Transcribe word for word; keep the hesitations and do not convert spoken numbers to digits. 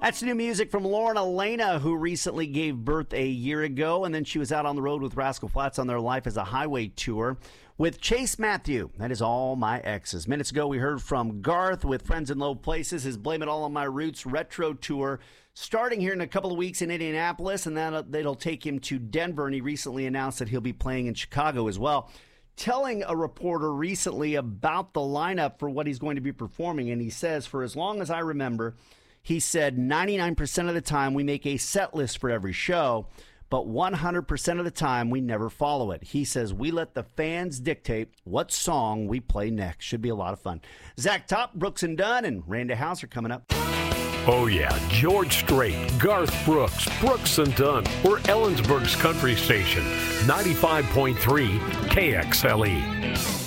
That's new music from Lauren Elena, who recently gave birth a year ago, and then she was out on the road with Rascal Flatts on their Life as a Highway tour with Chase Matthew. That is All My Exes. Minutes ago, we heard from Garth with Friends in Low Places, his Blame It All on My Roots retro tour, starting here in a couple of weeks in Indianapolis, and then it'll take him to Denver, and he recently announced that he'll be playing in Chicago as well. Telling a reporter recently about the lineup for what he's going to be performing, and he says, for as long as I remember, he said ninety-nine percent of the time we make a set list for every show, but one hundred percent of the time we never follow it. He says we let the fans dictate what song we play next. Should be a lot of fun. Zach Top, Brooks and Dunn, and Randy House are coming up. Oh, yeah. George Strait, Garth Brooks, Brooks and Dunn. We're Ellensburg's country station, ninety-five point three K X L E.